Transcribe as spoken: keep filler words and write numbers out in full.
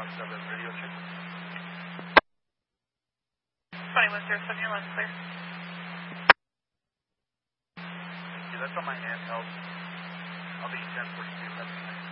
seven, radio check. twenty-one zero seven, your line's clear. Thank you. That's on my handheld. I'll be ten forty-two. That's